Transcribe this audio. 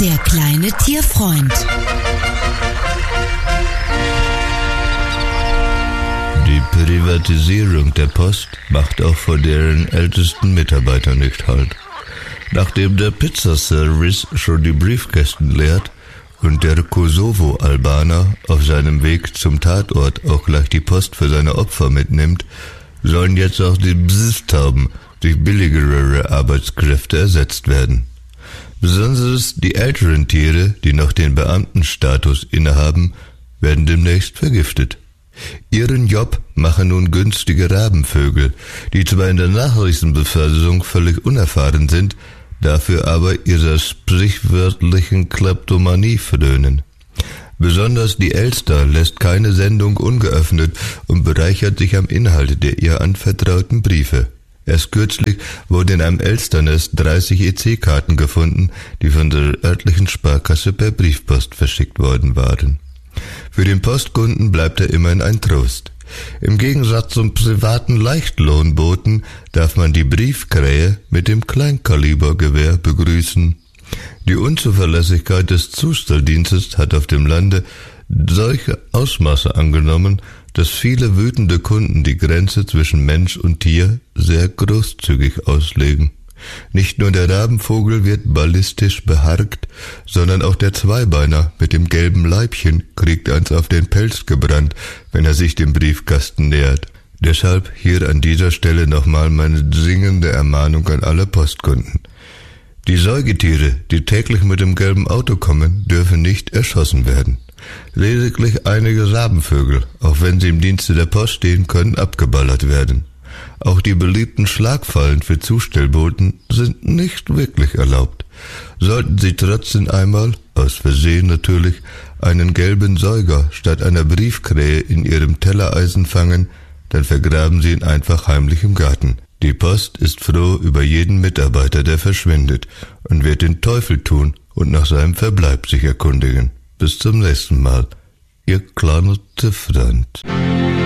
Der kleine Tierfreund. Die Privatisierung der Post macht auch vor deren ältesten Mitarbeitern nicht Halt. Nachdem der Pizzaservice schon die Briefkästen leert und der Kosovo-Albaner auf seinem Weg zum Tatort auch gleich die Post für seine Opfer mitnimmt, sollen jetzt auch die Bsistauben durch billigere Arbeitskräfte ersetzt werden. Besonders die älteren Tiere, die noch den Beamtenstatus innehaben, werden demnächst vergiftet. Ihren Job machen nun günstige Rabenvögel, die zwar in der Nachrichtenbeförderung völlig unerfahren sind, dafür aber ihrer sprichwörtlichen Kleptomanie frönen. Besonders die Elster lässt keine Sendung ungeöffnet und bereichert sich am Inhalt der ihr anvertrauten Briefe. Erst kürzlich wurden in einem Elsternest 30 EC-Karten gefunden, die von der örtlichen Sparkasse per Briefpost verschickt worden waren. Für den Postkunden bleibt er immerhin ein Trost. Im Gegensatz zum privaten Leichtlohnboten darf man die Briefkrähe mit dem Kleinkalibergewehr begrüßen. Die Unzuverlässigkeit des Zustelldienstes hat auf dem Lande solche Ausmaße angenommen, dass viele wütende Kunden die Grenze zwischen Mensch und Tier sehr großzügig auslegen. Nicht nur der Rabenvogel wird ballistisch beharkt, sondern auch der Zweibeiner mit dem gelben Leibchen kriegt eins auf den Pelz gebrannt, wenn er sich dem Briefkasten nähert. Deshalb hier an dieser Stelle nochmal meine dringende Ermahnung an alle Postkunden. Die Säugetiere, die täglich mit dem gelben Auto kommen, dürfen nicht erschossen werden. Lediglich einige Rabenvögel, auch wenn sie im Dienste der Post stehen, können abgeballert werden. Auch die beliebten Schlagfallen für Zustellboten sind nicht wirklich erlaubt. Sollten Sie trotzdem einmal, aus Versehen natürlich, einen gelben Säuger statt einer Briefkrähe in Ihrem Tellereisen fangen, dann vergraben Sie ihn einfach heimlich im Garten. Die Post ist froh über jeden Mitarbeiter, der verschwindet, und wird den Teufel tun und nach seinem Verbleib sich erkundigen. Bis zum nächsten Mal. Ihr kleiner Tierfreund.